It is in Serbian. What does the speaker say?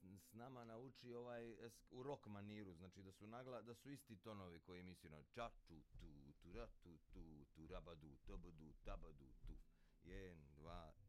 s nama nauči u rock maniru, znači da su isti tonovi koji misli ča tu ra tu rabadu tabadu tabadu tu. 1, 2,